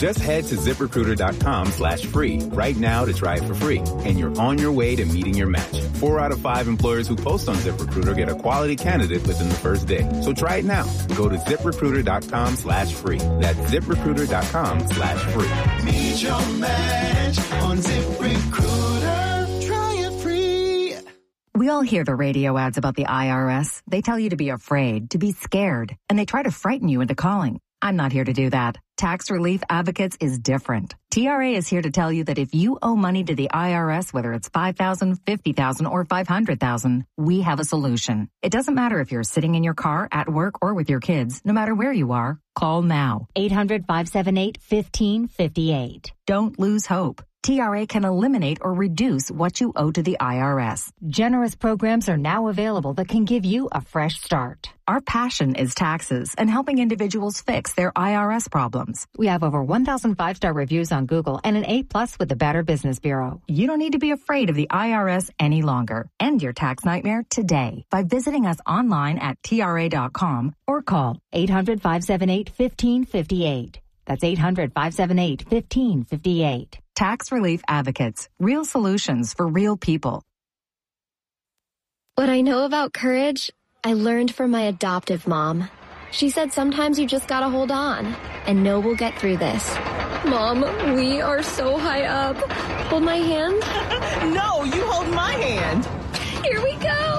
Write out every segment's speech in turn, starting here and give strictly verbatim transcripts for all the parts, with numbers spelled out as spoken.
Just head to ZipRecruiter.com slash free right now to try it for free. And you're on your way to meeting your match. Four out of five employers who post on ZipRecruiter get a quality candidate within the first day. So try it now. Go to ZipRecruiter.com slash free. That's ZipRecruiter.com slash free. Meet your match on ZipRecruiter. Try it free. We all hear the radio ads about the I R S. They tell you to be afraid, to be scared, and they try to frighten you into calling. I'm not here to do that. Tax Relief Advocates is different. T R A is here to tell you that if you owe money to the I R S, whether it's five thousand dollars, fifty thousand dollars, or five hundred thousand dollars, we have a solution. It doesn't matter if you're sitting in your car, at work, or with your kids. No matter where you are, call now. eight hundred, five seven eight, one five five eight. Don't lose hope. T R A can eliminate or reduce what you owe to the I R S. Generous programs are now available that can give you a fresh start. Our passion is taxes and helping individuals fix their I R S problems. We have over one thousand five-star reviews on Google and an A plus with the Better Business Bureau. You don't need to be afraid of the I R S any longer. End your tax nightmare today by visiting us online at T R A dot com or call eight hundred, five seven eight, one five five eight. That's eight hundred, five seven eight, one five five eight. Tax Relief Advocates. Real solutions for real people. What I know about courage, I learned from my adoptive mom. She said sometimes you just gotta hold on and know we'll get through this. Mom, we are so high up. Hold my hand. No, you hold my hand. Here we go.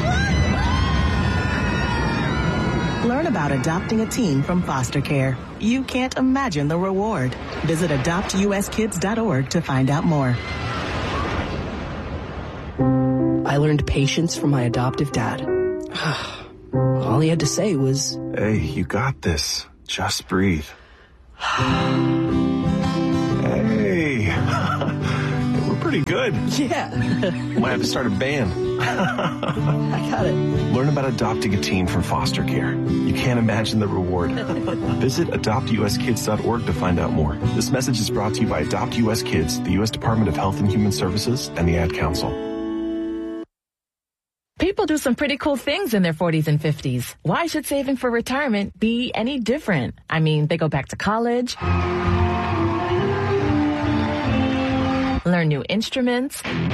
Learn about adopting a teen from foster care. You can't imagine the reward. Visit adopt U S kids dot org to find out more. I learned patience from my adoptive dad. All he had to say was, "Hey, you got this. Just breathe." Hey, we're pretty good. Yeah. Might have to start a band. I got it. Learn about adopting a teen from foster care. You can't imagine the reward. Visit adopt U S kids dot org to find out more. This message is brought to you by Adopt U S Kids, the U S Department of Health and Human Services, and the Ad Council. People do some pretty cool things in their forties and fifties. Why should saving for retirement be any different? I mean, they go back to college, learn new instruments,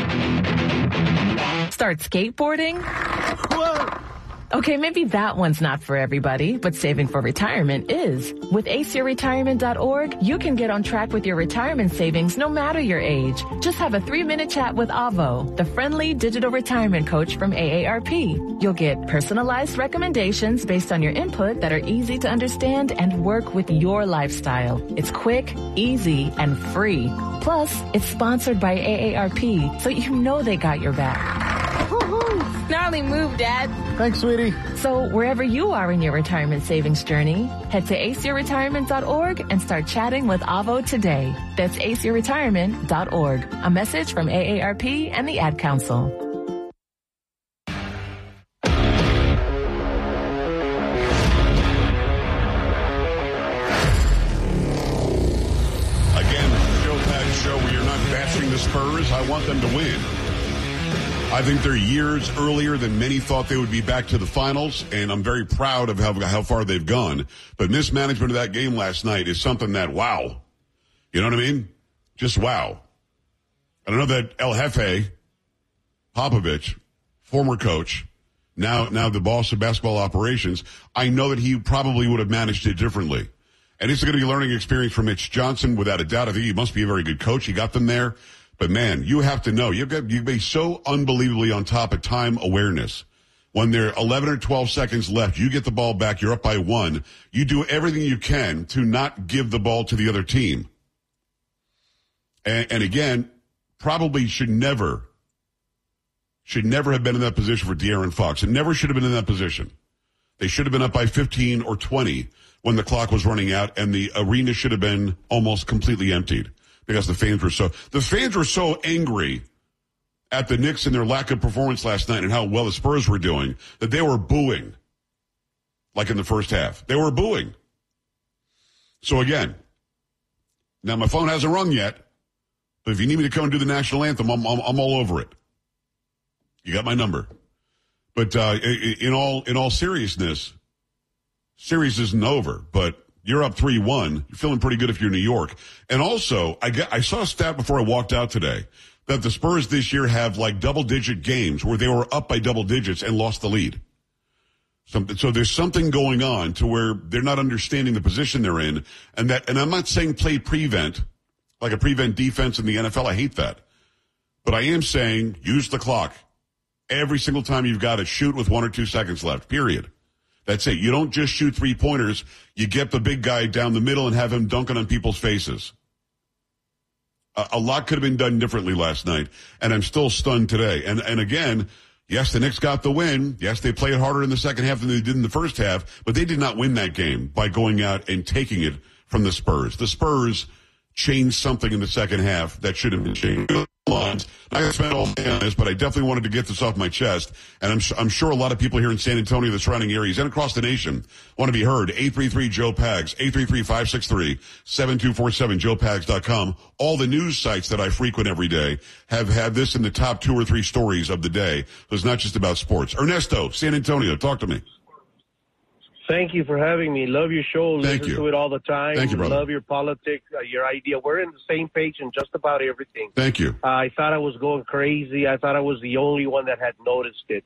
start skateboarding. Whoa. Okay, maybe that one's not for everybody, but saving for retirement is. With ace your retirement dot org, you can get on track with your retirement savings no matter your age. Just have a three-minute chat with Avo, the friendly digital retirement coach from A A R P. You'll get personalized recommendations based on your input that are easy to understand and work with your lifestyle. It's quick, easy, and free. Plus, it's sponsored by A A R P, so you know they got your back. Gnarly move, Dad. Thanks, sweetie. So wherever you are in your retirement savings journey, head to ace your retirement dot org and start chatting with Avo today. That's ace your retirement dot org. A message from A A R P and the Ad Council. Again, Showtag show where you're not bashing the Spurs. I want them to win. I think they're years earlier than many thought they would be back to the finals, and I'm very proud of how, how far they've gone. But mismanagement of that game last night is something that, wow. You know what I mean? Just wow. And I know that El Jefe, Popovich, former coach, now now the boss of basketball operations, I know that he probably would have managed it differently. And it's going to be a learning experience for Mitch Johnson, without a doubt. I think he must be a very good coach. He got them there. But, man, you have to know. You've got, you've been so unbelievably on top of time awareness. When there are eleven or twelve seconds left, you get the ball back, you're up by one. You do everything you can to not give the ball to the other team. And, and again, probably should never, should never have been in that position for De'Aaron Fox. It never should have been in that position. They should have been up by fifteen or twenty when the clock was running out, and the arena should have been almost completely emptied. Because the fans were so, the fans were so angry at the Knicks and their lack of performance last night and how well the Spurs were doing that they were booing, like in the first half. They were booing. So again, now my phone hasn't rung yet, but if you need me to come and do the national anthem, I'm, I'm, I'm all over it. You got my number. But uh, in all in all seriousness, series isn't over, but You're up three one. You're feeling pretty good if you're New York. And also, I, get, I saw a stat before I walked out today that the Spurs this year have like double-digit games where they were up by double digits and lost the lead. So, so there's something going on to where they're not understanding the position they're in. And that, and I'm not saying play prevent, like a prevent defense in the N F L. I hate that. But I am saying use the clock. Every single time you've got to shoot with one or two seconds left, period. That's it. You don't just shoot three-pointers. You get the big guy down the middle and have him dunking on people's faces. A, a lot could have been done differently last night, and I'm still stunned today. And and again, yes, the Knicks got the win. Yes, they played harder in the second half than they did in the first half, but they did not win that game by going out and taking it from the Spurs. The Spurs changed something in the second half that should have been changed. I'm not going to spend all day on this, but I definitely wanted to get this off my chest. And I'm, I'm sure a lot of people here in San Antonio, the surrounding areas, and across the nation want to be heard. eight three three, Joe Pags, eight three three, five six three, seven two four seven, joe pags dot com. All the news sites that I frequent every day have had this in the top two or three stories of the day. So it's not just about sports. Ernesto, San Antonio, talk to me. Thank you for having me. Love your show. Thank Listen you. to it all the time. Thank you, brother. Love your politics, uh, your idea. We're in the same page in just about everything. Thank you. Uh, I thought I was going crazy. I thought I was the only one that had noticed it.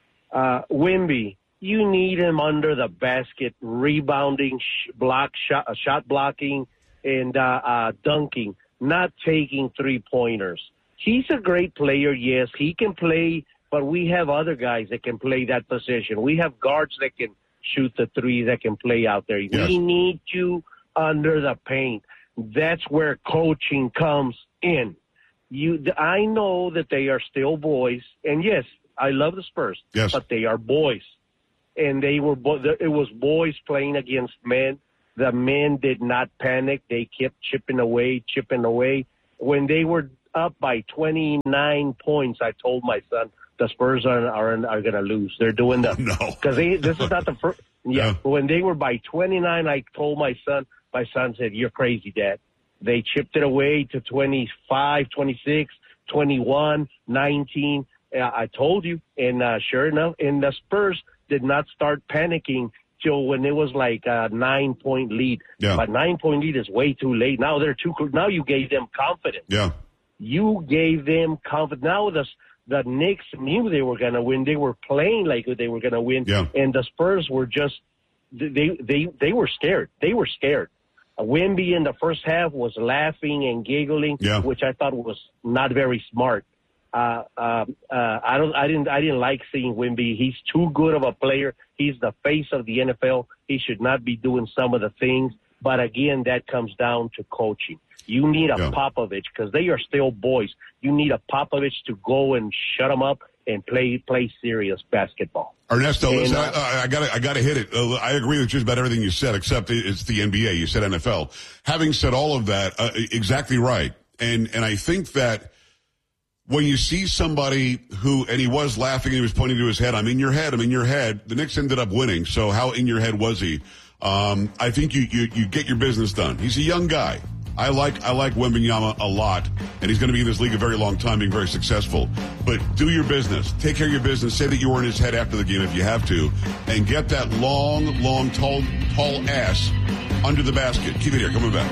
Uh, Wemby, you need him under the basket, rebounding, sh- block, shot, uh, shot blocking, and uh, uh, dunking, not taking three-pointers. He's a great player, yes. He can play, but we have other guys that can play that position. We have guards that can shoot the three, that can play out there. Yes. We need you under the paint. That's where coaching comes in. You, I know that they are still boys, and yes, I love the Spurs, yes, but they are boys, and they were. It was boys playing against men. The men did not panic. They kept chipping away, chipping away. When they were up by twenty-nine points, I told my son, the Spurs are are, are going to lose. They're doing that. No. Because this is not the first. Yeah. yeah. When they were by twenty-nine, I told my son, my son said, you're crazy, Dad. They chipped it away to twenty-five, twenty-six, twenty-one, nineteen. Uh, I told you. And uh, sure enough, and the Spurs did not start panicking till when it was like a nine-point lead. Yeah. But nine-point lead is way too late. Now they're too. Now you gave them confidence. Yeah. You gave them confidence. Now the the Knicks knew they were going to win. They were playing like they were going to win. Yeah. And the Spurs were just they they they were scared. They were scared. Uh, Wemby in the first half was laughing and giggling, yeah. which I thought was not very smart. Uh, uh, uh, I don't. I didn't. I didn't like seeing Wemby. He's too good of a player. He's the face of the N F L. He should not be doing some of the things. But again, that comes down to coaching. You need a yeah. Popovich because they are still boys. You need a Popovich to go and shut them up and play play serious basketball. Ernesto, and, listen, uh, I, I got I got to hit it. Uh, I agree with just about everything you said, except it's the N B A. You said N F L. Having said all of that, uh, exactly right. And and I think that when you see somebody who, and he was laughing and he was pointing to his head, I'm in your head, I'm in your head. The Knicks ended up winning, so how in your head was he? Um, I think you, you, you get your business done. He's a young guy. I like, I like Wembanyama a lot, and he's going to be in this league a very long time, being very successful. But do your business. Take care of your business. Say that you were in his head after the game if you have to, and get that long, long, tall, tall ass under the basket. Keep it here. Coming back.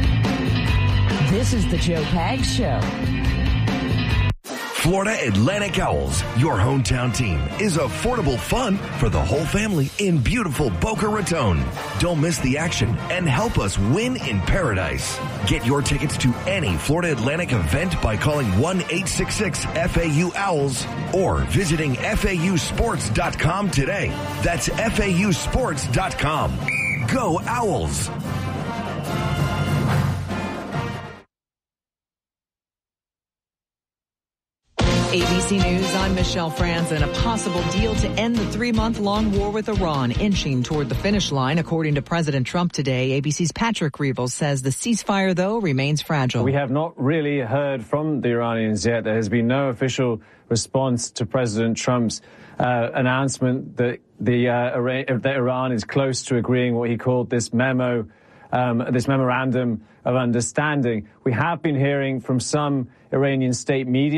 This is the Joe Pags Show. Florida Atlantic Owls, your hometown team, is affordable fun for the whole family in beautiful Boca Raton. Don't miss the action and help us win in paradise. Get your tickets to any Florida Atlantic event by calling one eight six six F A U Owls or visiting F A U sports dot com today. That's F A U sports dot com. Go Owls! A B C News, I'm Michelle Franzen. A possible deal to end the three-month-long war with Iran inching toward the finish line, according to President Trump today. A B C's Patrick Reevell says the ceasefire, though, remains fragile. We have not really heard from the Iranians yet. There has been no official response to President Trump's uh, announcement that the uh, that Iran is close to agreeing what he called this memo, um, this memorandum of understanding. We have been hearing from some Iranian state media,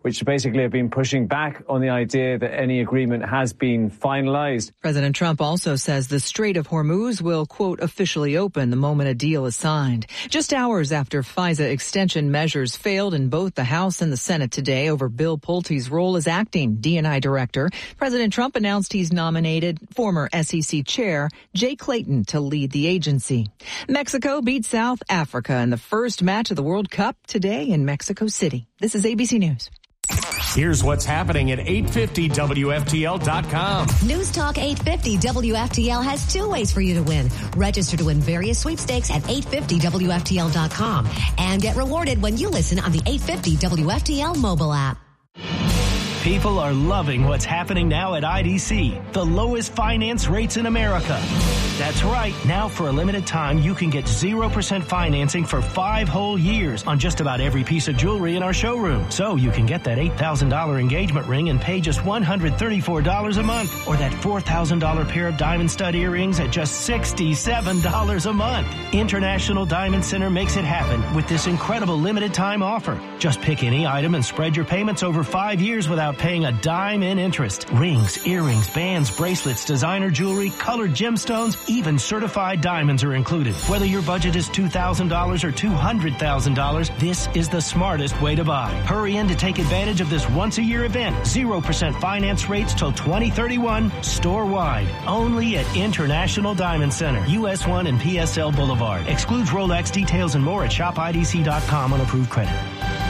which basically have been pushing back on the idea that any agreement has been finalized. President Trump also says the Strait of Hormuz will, quote, officially open the moment a deal is signed. Just hours after FISA extension measures failed in both the House and the Senate today over Bill Pulte's role as acting D and I director, President Trump announced he's nominated former S E C chair Jay Clayton to lead the agency. Mexico beat South Africa in the first match of the World Cup today in Mexico City. This is A B C News. Here's what's happening at eight fifty W F T L dot com. News Talk eight fifty W F T L has two ways for you to win. Register to win various sweepstakes at eight fifty W F T L dot com and get rewarded when you listen on the eight fifty W F T L mobile app. People are loving what's happening now at I D C, the lowest finance rates in America. That's right. Now for a limited time, you can get zero percent financing for five whole years on just about every piece of jewelry in our showroom. So you can get that eight thousand dollars engagement ring and pay just one hundred thirty-four dollars a month, or that four thousand dollars pair of diamond stud earrings at just sixty-seven dollars a month. International Diamond Center makes it happen with this incredible limited time offer. Just pick any item and spread your payments over five years without paying a dime in interest. Rings, earrings, bands, bracelets, designer jewelry, colored gemstones, even certified diamonds are included. Whether your budget is two thousand dollars or two hundred thousand dollars, this is the smartest way to buy. Hurry in to take advantage of this once-a-year event. zero percent finance rates till twenty thirty-one, store-wide. Only at International Diamond Center, U S one and P S L Boulevard. Excludes Rolex. Details and more at shop I D C dot com on approved credit.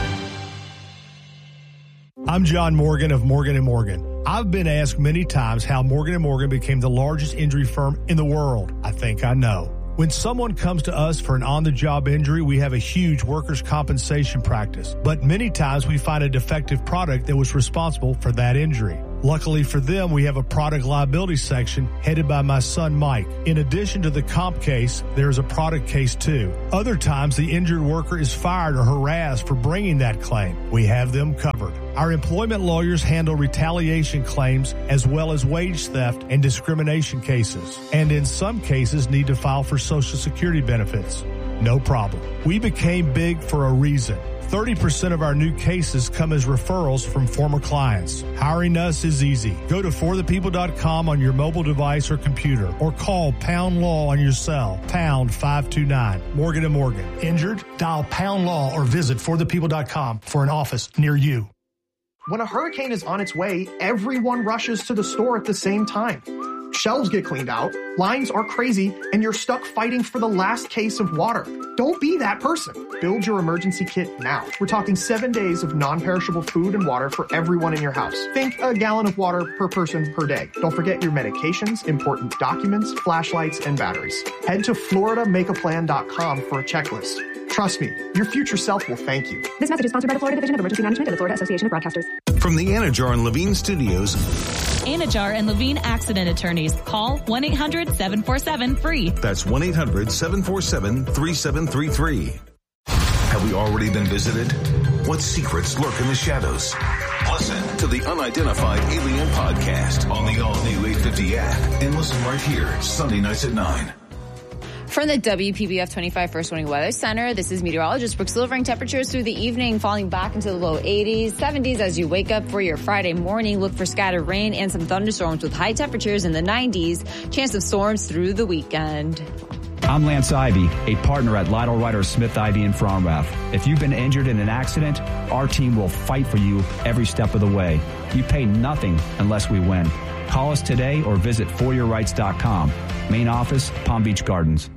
I'm John Morgan of Morgan and Morgan. I've been asked many times how Morgan and Morgan became the largest injury firm in the world. I think I know. When someone comes to us for an on-the-job injury, we have a huge workers' compensation practice. But many times we find a defective product that was responsible for that injury. Luckily for them, we have a product liability section headed by my son, Mike. In addition to the comp case, there's a product case too. Other times, the injured worker is fired or harassed for bringing that claim. We have them covered. Our employment lawyers handle retaliation claims as well as wage theft and discrimination cases, and in some cases need to file for Social Security benefits. No problem. We became big for a reason. thirty percent of our new cases come as referrals from former clients. Hiring us is easy. Go to for the people dot com on your mobile device or computer, or call Pound Law on your cell, pound five two nine. Morgan and Morgan. Injured? Dial Pound Law or visit for the people dot com for an office near you. When a hurricane is on its way, everyone rushes to the store at the same time. Shelves get cleaned out, lines are crazy, and you're stuck fighting for the last case of water. Don't be that person. Build your emergency kit now. We're talking seven days of non-perishable food and water for everyone in your house. Think a gallon of water per person per day. Don't forget your medications, important documents, flashlights, and batteries. Head to Florida Make A Plan dot com for a checklist. Trust me, your future self will thank you. This message is sponsored by the Florida Division of Emergency Management and the Florida Association of Broadcasters. From the Anajar and Levine Studios. Anajar and Levine Accident Attorneys. Call one eight hundred seven four seven free. That's one eight hundred seven four seven three seven three three. Have we already been visited? What secrets lurk in the shadows? Listen to the Unidentified Alien Podcast on the all-new eight fifty app and listen right here Sunday nights at nine. From the W P B F twenty-five First Warning Weather Center, this is meteorologist Brooke delivering temperatures through the evening, falling back into the low eighties, seventies as you wake up for your Friday morning. Look for scattered rain and some thunderstorms with high temperatures in the nineties. Chance of storms through the weekend. I'm Lance Ivy, a partner at Lytle Ryder Smith Ivy in Farmrath. If you've been injured in an accident, our team will fight for you every step of the way. You pay nothing unless we win. Call us today or visit for your rights dot com. Main office, Palm Beach Gardens.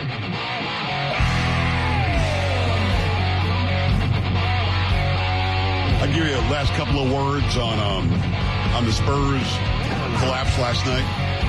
I'll give you the last couple of words on um, on the Spurs collapse last night.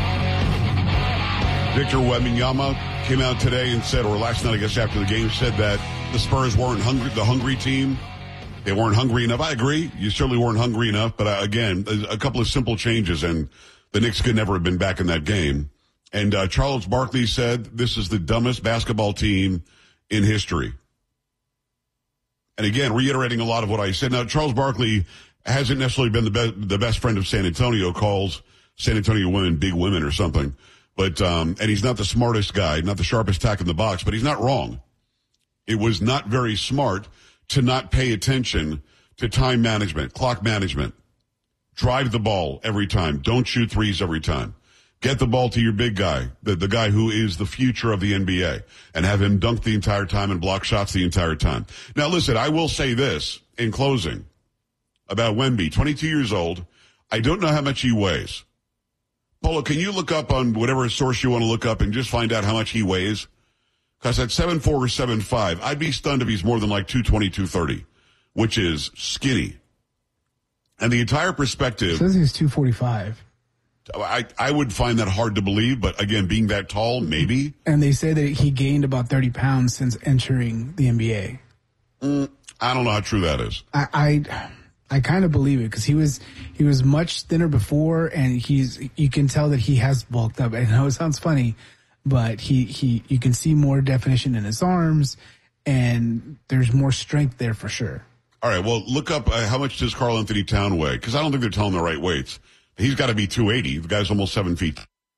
Victor Wembanyama came out today and said, or last night, I guess, after the game, said that the Spurs weren't hungry, the hungry team. They weren't hungry enough. I agree. You certainly weren't hungry enough. But, uh, again, a couple of simple changes, and the Knicks could never have been back in that game. And uh, Charles Barkley said this is the dumbest basketball team in history. And again, reiterating a lot of what I said. Now, Charles Barkley hasn't necessarily been the, be- the best friend of San Antonio, calls San Antonio women big women or something. But, um, and he's not the smartest guy, not the sharpest tack in the box, but he's not wrong. It was not very smart to not pay attention to time management, clock management. Drive the ball every time. Don't shoot threes every time. Get the ball to your big guy, the, the guy who is the future of the N B A, and have him dunk the entire time and block shots the entire time. Now, listen, I will say this in closing about Wemby, twenty-two years old. I don't know how much he weighs. Polo, can you look up on whatever source you want to look up and just find out how much he weighs? Because at seven four or seven five, I'd be stunned if he's more than like two twenty, two thirty, which is skinny. And the entire perspective... It says he's two forty-five. I, I would find that hard to believe, but again, being that tall, maybe. And they say that he gained about thirty pounds since entering the N B A. Mm, I don't know how true that is. I I, I kind of believe it because he was he was much thinner before, and he's you can tell that he has bulked up. I know it sounds funny, but he, he you can see more definition in his arms, and there's more strength there for sure. All right, well, look up uh, how much does Karl Anthony Town weigh, because I don't think they're telling the right weights. He's got to be two eighty. The guy's almost seven feet.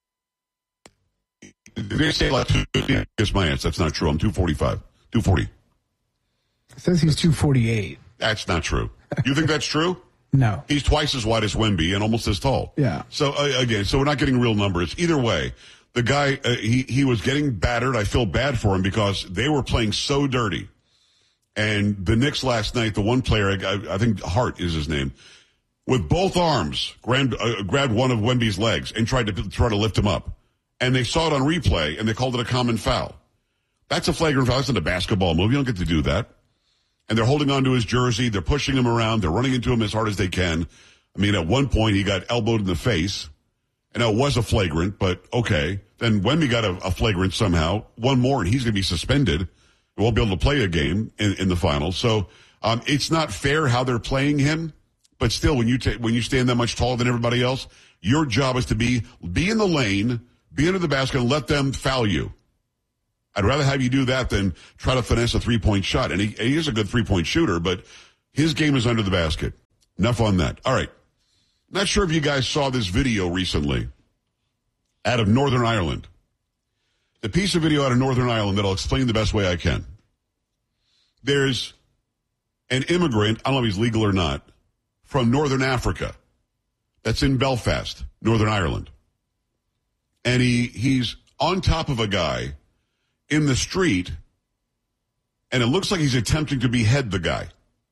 They say like two fifty. Guess my answer. That's not true. I'm two forty-five. two forty. It says he's two forty-eight. That's not true. You think that's true? No. He's twice as wide as Wemby and almost as tall. Yeah. So, uh, again, so we're not getting real numbers. Either way, the guy, uh, he, he was getting battered. I feel bad for him because they were playing so dirty. And the Knicks last night, the one player, I, I think Hart is his name, with both arms, grabbed, uh, grabbed one of Wemby's legs and tried to try to lift him up. And they saw it on replay, and they called it a common foul. That's a flagrant foul. That's not a basketball move. You don't get to do that. And they're holding on to his jersey. They're pushing him around. They're running into him as hard as they can. I mean, at one point, he got elbowed in the face. And it was a flagrant, but okay. Then Wemby got a, a flagrant somehow. One more, and he's going to be suspended. He won't be able to play a game in, in the finals. So um, it's not fair how they're playing him. But still, when you ta- when you stand that much taller than everybody else, your job is to be be in the lane, be under the basket, and let them foul you. I'd rather have you do that than try to finesse a three-point shot. And he, he is a good three-point shooter, but his game is under the basket. Enough on that. All right. Not sure if you guys saw this video recently out of Northern Ireland. The piece of video out of Northern Ireland that I'll explain the best way I can. There's an immigrant, I don't know if he's legal or not, from Northern Africa that's in Belfast, Northern Ireland. And he he's on top of a guy in the street, and it looks like he's attempting to behead the guy.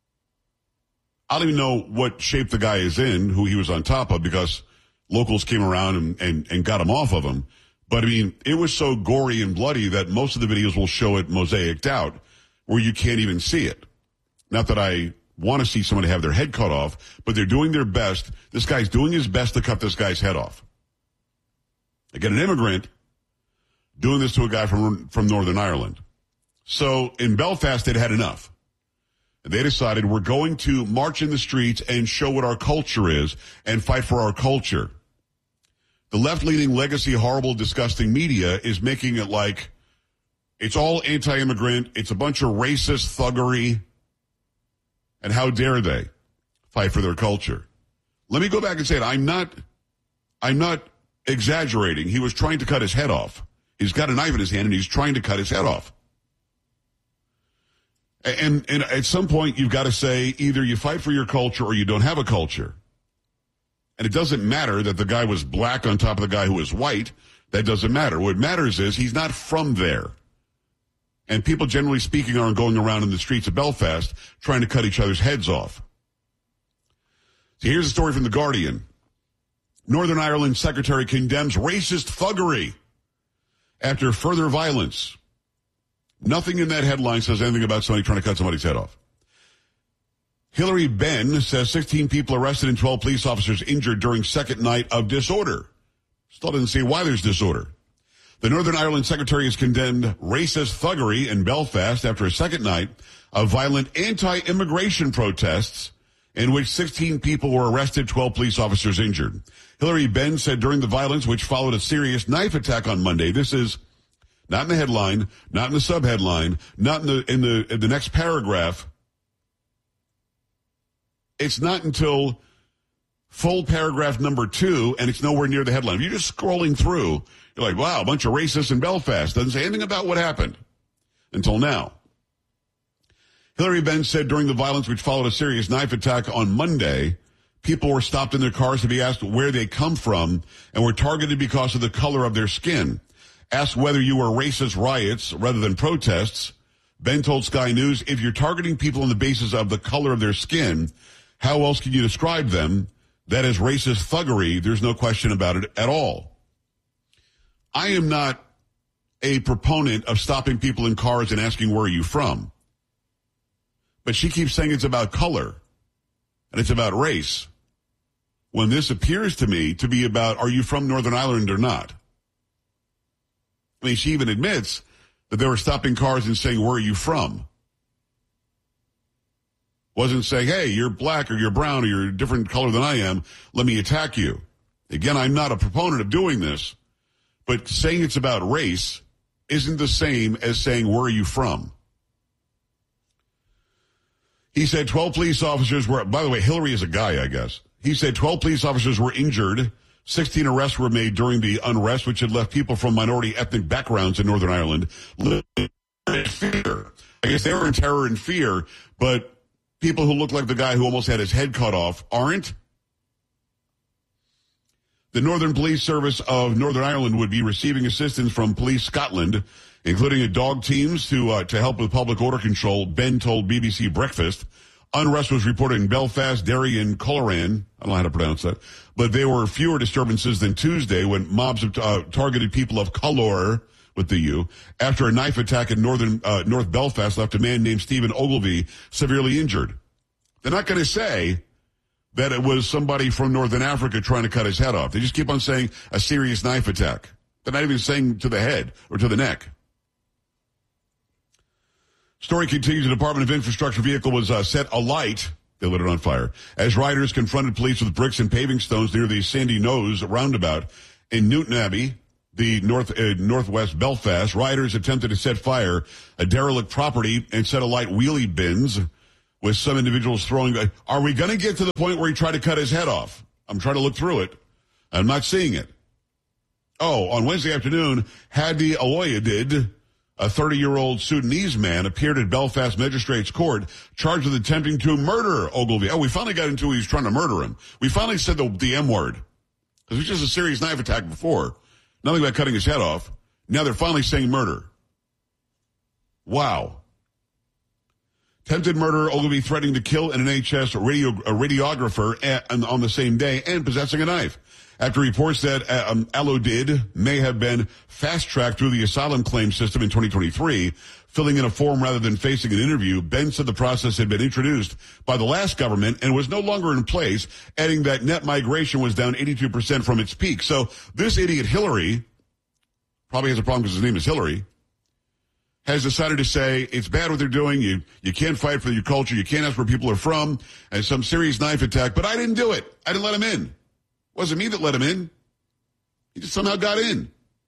I don't even know what shape the guy is in, who he was on top of, because locals came around and, and, and got him off of him. But, I mean, it was so gory and bloody that most of the videos will show it mosaiced out where you can't even see it. Not that I want to see somebody have their head cut off, but they're doing their best. This guy's doing his best to cut this guy's head off. Again, an immigrant doing this to a guy from from Northern Ireland. So in Belfast, they'd had enough. They decided we're going to march in the streets and show what our culture is and fight for our culture. The left-leaning, legacy, horrible, disgusting media is making it like it's all anti-immigrant, it's a bunch of racist thuggery, and how dare they fight for their culture. Let me go back and say it. I'm not, I'm not exaggerating. He was trying to cut his head off. He's got a knife in his hand, and he's trying to cut his head off. And, and at some point, you've got to say either you fight for your culture or you don't have a culture. And it doesn't matter that the guy was black on top of the guy who was white. That doesn't matter. What matters is he's not from there. And people, generally speaking, aren't going around in the streets of Belfast trying to cut each other's heads off. So here's a story from The Guardian. Northern Ireland secretary condemns racist thuggery after further violence. Nothing in that headline says anything about somebody trying to cut somebody's head off. Hilary Benn says sixteen people arrested and twelve police officers injured during second night of disorder. Still didn't see why there's disorder. The Northern Ireland secretary has condemned racist thuggery in Belfast after a second night of violent anti-immigration protests in which sixteen people were arrested, twelve police officers injured. Hilary Benn said during the violence, which followed a serious knife attack on Monday, this is not in the headline, not in the subheadline, not in the in the in the next paragraph. It's not until full paragraph number two, and it's nowhere near the headline. If you're just scrolling through, you're like, wow, a bunch of racists in Belfast. Doesn't say anything about what happened until now. Hillary Benz said during the violence which followed a serious knife attack on Monday, people were stopped in their cars to be asked where they come from and were targeted because of the color of their skin. Asked whether you were racist riots rather than protests, Ben told Sky News, if you're targeting people on the basis of the color of their skin, how else can you describe them? That is racist thuggery. There's no question about it at all. I am not a proponent of stopping people in cars and asking, where are you from? But she keeps saying it's about color and it's about race, when this appears to me to be about, are you from Northern Ireland or not? I mean, she even admits that they were stopping cars and saying, where are you from? Wasn't saying, hey, you're black or you're brown or you're a different color than I am, let me attack you. Again, I'm not a proponent of doing this, but saying it's about race isn't the same as saying, where are you from? He said twelve police officers were, by the way, Hillary is a guy, I guess. He said twelve police officers were injured. sixteen arrests were made during the unrest, which had left people from minority ethnic backgrounds in Northern Ireland living in fear. I guess they were in terror and fear, but people who look like the guy who almost had his head cut off aren't. The Northern Police Service of Northern Ireland would be receiving assistance from Police Scotland, including a dog teams to uh, to help with public order control, Ben told B B C Breakfast. Unrest was reported in Belfast, Derry, and Coleraine. I don't know how to pronounce that. But there were fewer disturbances than Tuesday when mobs uh, targeted people of color, with the U, after a knife attack in northern uh, North Belfast left a man named Stephen Ogilvie severely injured. They're not going to say that it was somebody from Northern Africa trying to cut his head off. They just keep on saying a serious knife attack. They're not even saying to the head or to the neck. Story continues. The Department of Infrastructure vehicle was uh, set alight. They lit it on fire as riders confronted police with bricks and paving stones near the Sandy Knowes roundabout in Newton Abbey, the north uh, northwest Belfast. Riders attempted to set fire a derelict property and set alight wheelie bins, with some individuals throwing. Uh, are we going to get to the point where he tried to cut his head off? I'm trying to look through it. I'm not seeing it. Oh, on Wednesday afternoon, Hadi Aloyadid, a thirty-year-old Sudanese man, appeared at Belfast Magistrates Court charged with attempting to murder Ogilvie. Oh, we finally got into he was trying to murder him. We finally said the, the M word. It was just a serious knife attack before. Nothing about cutting his head off. Now they're finally saying murder. Wow. Attempted murder, Ogilvie threatening to kill an N H S radio, a radiographer at, on the same day and possessing a knife. After reports that um, Alodid may have been fast-tracked through the asylum claim system in twenty twenty-three, filling in a form rather than facing an interview, Ben said the process had been introduced by the last government and was no longer in place, adding that net migration was down eighty-two percent from its peak. So this idiot Hillary, probably has a problem because his name is Hillary, has decided to say it's bad what they're doing. You you can't fight for your culture. You can't ask where people are from. And some serious knife attack. But I didn't do it. I didn't let him in. It wasn't me that let him in. He just somehow got in.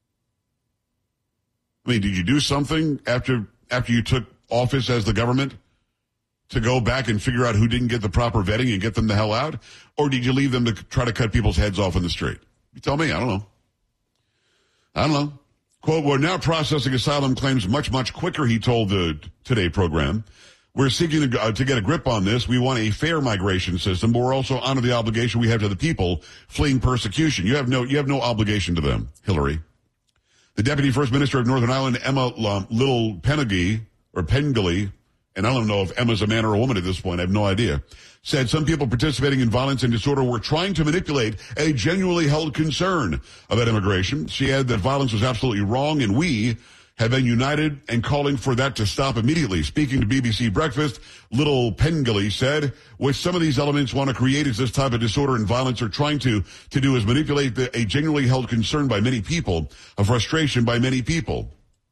I mean, did you do something after after you took office as the government to go back and figure out who didn't get the proper vetting and get them the hell out? Or did you leave them to try to cut people's heads off in the street? You tell me. I don't know. I don't know. Quote, we're now processing asylum claims much, much quicker, he told the Today program. We're seeking to, uh, to get a grip on this. We want a fair migration system, but we're also honor the obligation we have to the people fleeing persecution. You have no, you have no obligation to them, Hillary. The Deputy First Minister of Northern Ireland, Emma um, Little Pennegy, or Pengelly, and I don't know if Emma's a man or a woman at this point, I have no idea, said some people participating in violence and disorder were trying to manipulate a genuinely held concern about immigration. She added that violence was absolutely wrong, and we have been united and calling for that to stop immediately. Speaking to B B C Breakfast, Little Pengelly said, what some of these elements want to create is this type of disorder and violence are trying to, to do is manipulate the, a genuinely held concern by many people, a frustration by many people.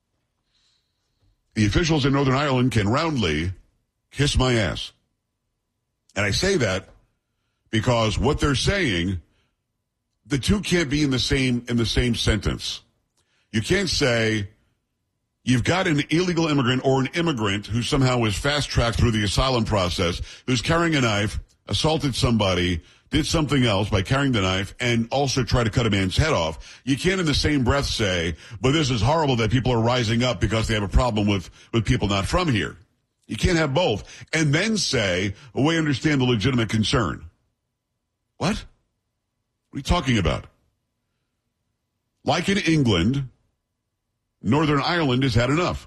The officials in Northern Ireland can roundly kiss my ass. And I say that because what they're saying, the two can't be in the same in the same sentence. You can't say you've got an illegal immigrant or an immigrant who somehow was fast-tracked through the asylum process, who's carrying a knife, assaulted somebody, did something else by carrying the knife, and also try to cut a man's head off. You can't in the same breath say, but this is horrible that people are rising up because they have a problem with, with people not from here. You can't have both and then say, well, we understand the legitimate concern. What? What are you talking about? Like in England, Northern Ireland has had enough.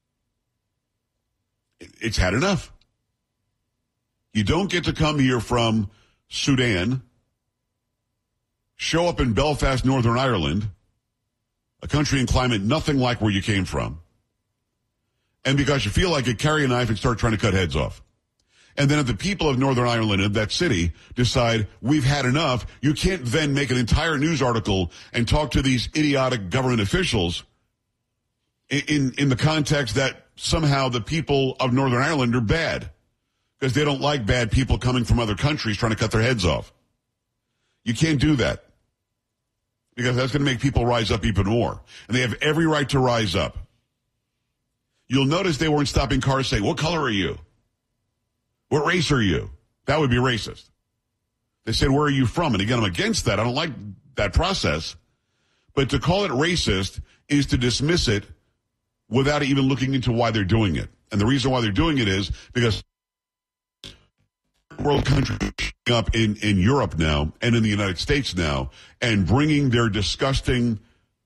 It's had enough. You don't get to come here from Sudan, show up in Belfast, Northern Ireland, a country and climate nothing like where you came from, and because you feel like it, carry a knife and start trying to cut heads off. And then if the people of Northern Ireland, of that city, decide we've had enough, you can't then make an entire news article and talk to these idiotic government officials in, in, in the context that somehow the people of Northern Ireland are bad because they don't like bad people coming from other countries trying to cut their heads off. You can't do that because that's going to make people rise up even more. And they have every right to rise up. You'll notice they weren't stopping cars saying, what color are you? What race are you? That would be racist. They said, where are you from? And again, I'm against that. I don't like that process. But to call it racist is to dismiss it without even looking into why they're doing it. And the reason why they're doing it is because world countries up in, in Europe now and in the United States now and bringing their disgusting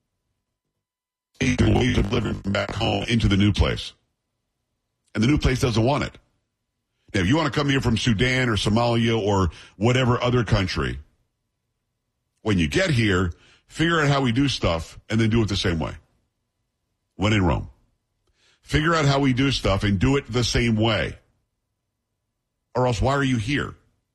ways of living from back home into the new place. And the new place doesn't want it. Now, if you want to come here from Sudan or Somalia or whatever other country, when you get here, figure out how we do stuff and then do it the same way. When in Rome. Figure out how we do stuff and do it the same way. Or else why are you here?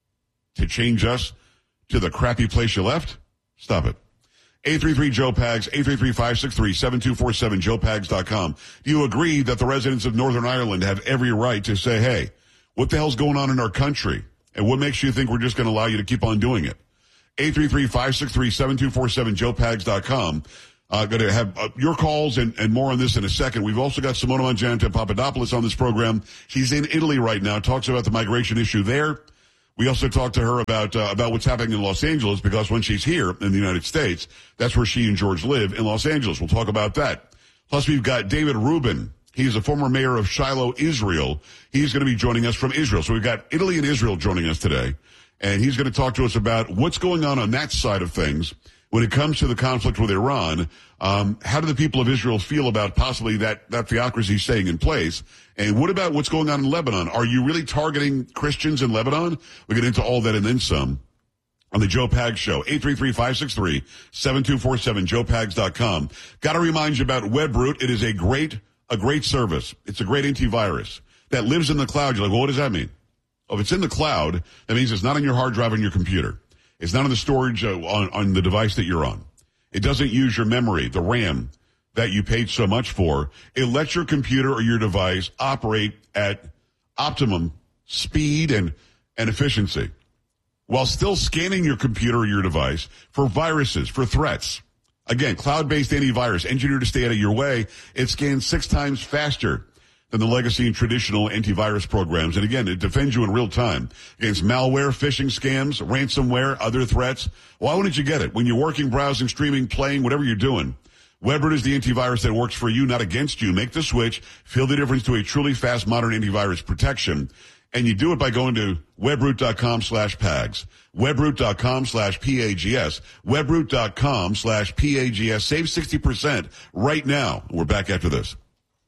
To change us to the crappy place you left? Stop it. eight three three Joe Pags, eight three three, five six three, seven two four seven, joe pags dot com. Do you agree that the residents of Northern Ireland have every right to say, hey, what the hell's going on in our country? And what makes you think we're just going to allow you to keep on doing it? eight three three, five six three, seven two four seven, joe pags dot com. Uh, going to have uh, your calls and, and more on this in a second. We've also got Simona Mangiante Papadopoulos on this program. She's in Italy right now, talks about the migration issue there. We also talked to her about uh, about what's happening in Los Angeles because when she's here in the United States, that's where she and George live in Los Angeles. We'll talk about that. Plus, we've got David Rubin. He's a former mayor of Shiloh, Israel. He's going to be joining us from Israel. So we've got Italy and Israel joining us today. And he's going to talk to us about what's going on on that side of things when it comes to the conflict with Iran. Um, how do the people of Israel feel about possibly that, that theocracy staying in place? And what about what's going on in Lebanon? Are you really targeting Christians in Lebanon? We get into all that and then some on the Joe Pags Show. eight three three, five six three, seven two four seven, joe pags dot com. Got to remind you about WebRoot. It is a great A great service. It's a great antivirus that lives in the cloud. You're like, well, what does that mean? Oh, if it's in the cloud, that means it's not on your hard drive on your computer. It's not on the storage uh, on, on the device that you're on. It doesn't use your memory, the RAM that you paid so much for. It lets your computer or your device operate at optimum speed and, and efficiency while still scanning your computer or your device for viruses, for threats. Again, cloud-based antivirus engineered to stay out of your way. It scans six times faster than the legacy and traditional antivirus programs. And again, it defends you in real time against malware, phishing scams, ransomware, other threats. Why wouldn't you get it? When you're working, browsing, streaming, playing, whatever you're doing, WebRoot is the antivirus that works for you, not against you. Make the switch. Feel the difference to a truly fast, modern antivirus protection. And you do it by going to webroot.com slash pags. Webroot.com slash P-A-G-S. Webroot.com slash P-A-G-S. Save sixty percent right now. We're back after this.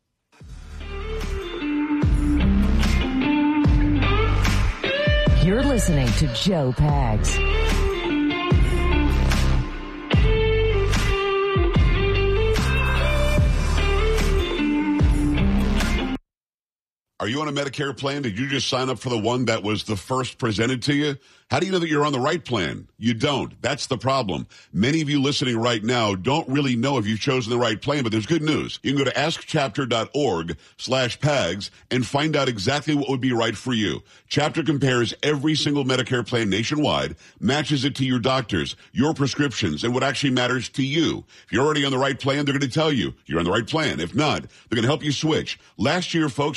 You're listening to Joe Pags. Are you on a Medicare plan? Did you just sign up for the one that was the first presented to you? How do you know that you're on the right plan? You don't. That's the problem. Many of you listening right now don't really know if you've chosen the right plan, but there's good news. You can go to askchapter.org slash PAGS and find out exactly what would be right for you. Chapter compares every single Medicare plan nationwide, matches it to your doctors, your prescriptions, and what actually matters to you. If you're already on the right plan, they're going to tell you you're on the right plan. If not, they're going to help you switch. Last year, folks who switched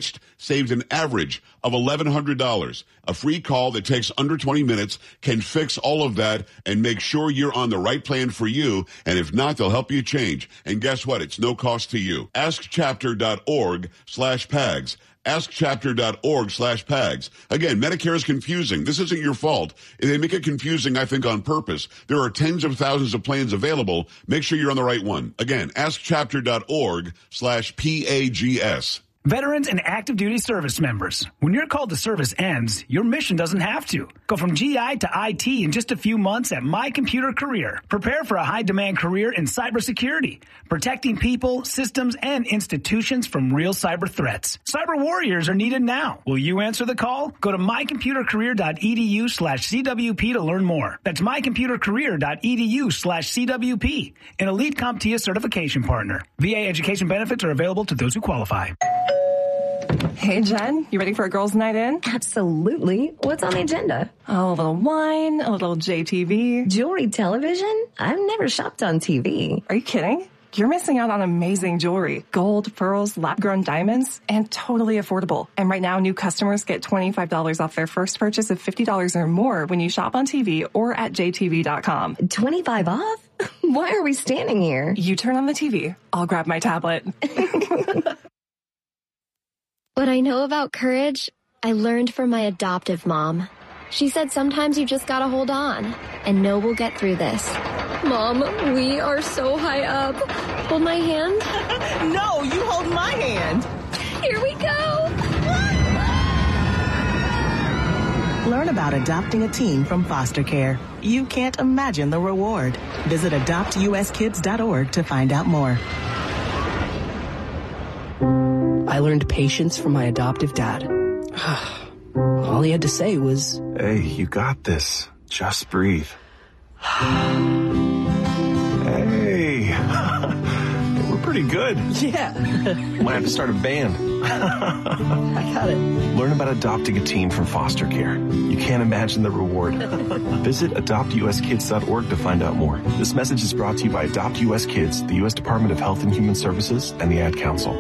switched saved an average of eleven hundred dollars. A free call that takes under twenty minutes can fix all of that and make sure you're on the right plan for you. And if not, they'll help you change. And guess what? It's no cost to you. askchapter.org slash PAGS. askchapter.org slash PAGS. Again, Medicare is confusing. This isn't your fault. They make it confusing, I think, on purpose. There are tens of thousands of plans available. Make sure you're on the right one. Again, askchapter.org slash PAGS. Veterans and active duty service members, when your call to service ends, your mission doesn't have to. Go from G I to I T in just a few months at My Computer Career. Prepare for a high-demand career in cybersecurity, protecting people, systems, and institutions from real cyber threats. Cyber warriors are needed now. Will you answer the call? Go to mycomputercareer.edu slash CWP to learn more. That's mycomputercareer.edu slash CWP, an elite CompTIA certification partner. V A education benefits are available to those who qualify. Hey, Jen, you ready for a girls' night in? Absolutely. What's on the agenda? Oh, a little wine, a little J T V. Jewelry television? I've never shopped on T V. Are you kidding? You're missing out on amazing jewelry. Gold, pearls, lab-grown diamonds, and totally affordable. And right now, new customers get twenty-five dollars off their first purchase of fifty dollars or more when you shop on T V or at J T V dot com. twenty-five off? Why are we standing here? You turn on the T V. I'll grab my tablet. What I know about courage, I learned from my adoptive mom. She said sometimes you just gotta hold on and know we'll get through this. Mom, we are so high up. Hold my hand. No, you hold my hand. Here we go. Learn about adopting a teen from foster care. You can't imagine the reward. Visit adopt U S kids dot org to find out more. I learned patience from my adoptive dad. All he had to say was, "Hey, you got this. Just breathe." Hey. We're pretty good. Yeah. Might have to start a band. I got it. Learn about adopting a teen from foster care. You can't imagine the reward. Visit adopt U S kids dot org to find out more. This message is brought to you by Adopt U S Kids, the U S Department of Health and Human Services, and the Ad Council.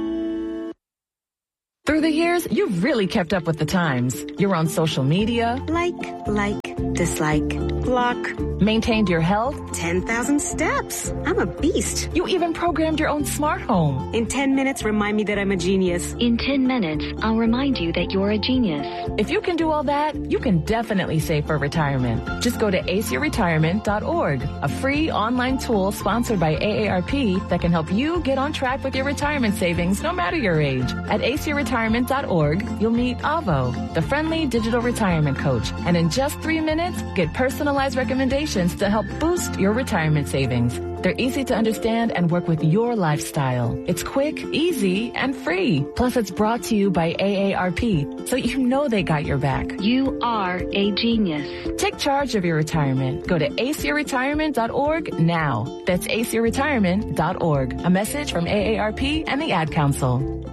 Through the years, you've really kept up with the times. You're on social media. Like, like, dislike, block. Maintained your health. ten thousand steps. I'm a beast. You even programmed your own smart home. In ten minutes, remind me that I'm a genius. In ten minutes, I'll remind you that you're a genius. If you can do all that, you can definitely save for retirement. Just go to A C E retirement dot org, a free online tool sponsored by A A R P that can help you get on track with your retirement savings no matter your age. At A C E retirement dot org, you'll meet Avo, the friendly digital retirement coach. And in just three minutes, get personalized recommendations to help boost your retirement savings. They're easy to understand and work with your lifestyle. It's quick, easy, and free. Plus, it's brought to you by A A R P, so you know they got your back. You are a genius. Take charge of your retirement. Go to A C E retirement dot org now. That's A C E retirement dot org. A message from A A R P and the Ad Council.